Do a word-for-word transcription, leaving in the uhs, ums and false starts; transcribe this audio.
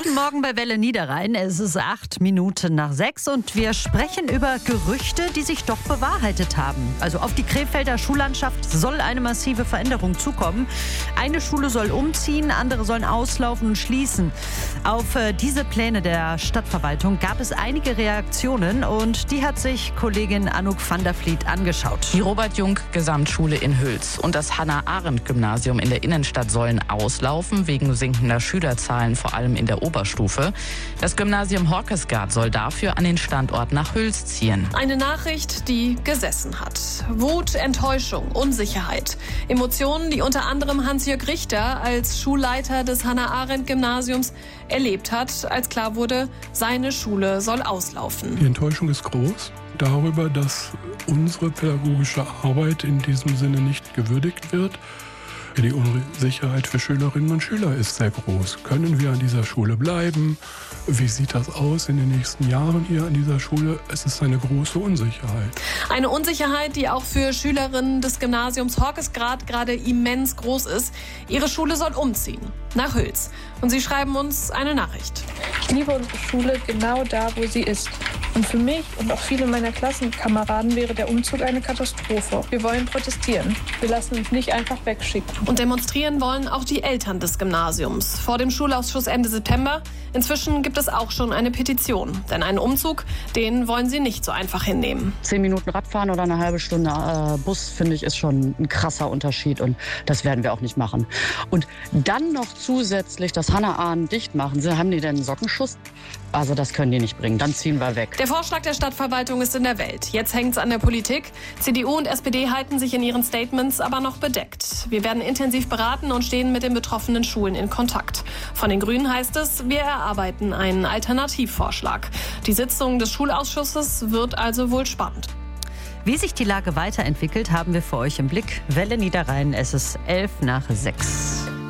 Guten Morgen bei Welle Niederrhein. Es ist acht Minuten nach sechs und wir sprechen über Gerüchte, die sich doch bewahrheitet haben. Also auf die Krefelder Schullandschaft soll eine massive Veränderung zukommen. Eine Schule soll umziehen, andere sollen auslaufen und schließen. Auf äh, diese Pläne der Stadtverwaltung gab es einige Reaktionen und die hat sich Kollegin Anouk van der Vliet angeschaut. Die Robert-Jung-Gesamtschule in Hüls und das Hannah-Arendt-Gymnasium in der Innenstadt sollen auslaufen, wegen sinkender Schülerzahlen, vor allem in der Oberstufe. Das Gymnasium Horkesgaard soll dafür an den Standort nach Hüls ziehen. Eine Nachricht, die gesessen hat. Wut, Enttäuschung, Unsicherheit. Emotionen, die unter anderem Hans-Jörg Richter als Schulleiter des Hannah-Arendt-Gymnasiums erlebt hat, als klar wurde, seine Schule soll auslaufen. Die Enttäuschung ist groß darüber, dass unsere pädagogische Arbeit in diesem Sinne nicht gewürdigt wird. Die Unsicherheit für Schülerinnen und Schüler ist sehr groß. Können wir an dieser Schule bleiben? Wie sieht das aus in den nächsten Jahren hier an dieser Schule? Es ist eine große Unsicherheit. Eine Unsicherheit, die auch für Schülerinnen des Gymnasiums Horkesgaard gerade immens groß ist. Ihre Schule soll umziehen nach Hüls. Und sie schreiben uns eine Nachricht. Ich liebe unsere Schule genau da, wo sie ist. Und für mich und auch viele meiner Klassenkameraden wäre der Umzug eine Katastrophe. Wir wollen protestieren. Wir lassen uns nicht einfach wegschicken. Und demonstrieren wollen auch die Eltern des Gymnasiums. Vor dem Schulausschuss Ende September. Inzwischen gibt es auch schon eine Petition. Denn einen Umzug, den wollen sie nicht so einfach hinnehmen. Zehn Minuten Radfahren oder eine halbe Stunde äh, Bus, finde ich, ist schon ein krasser Unterschied. Und das werden wir auch nicht machen. Und dann noch zusätzlich das Hannah-Arendt dicht machen. Haben die denn einen Sockenschuss? Also das können die nicht bringen. Dann ziehen wir weg. Der Vorschlag der Stadtverwaltung ist in der Welt. Jetzt hängt es an der Politik. C D U und S P D halten sich in ihren Statements aber noch bedeckt. Wir werden intensiv beraten und stehen mit den betroffenen Schulen in Kontakt. Von den Grünen heißt es, wir erarbeiten einen Alternativvorschlag. Die Sitzung des Schulausschusses wird also wohl spannend. Wie sich die Lage weiterentwickelt, haben wir für euch im Blick. Welle Niederrhein, es ist elf nach sechs.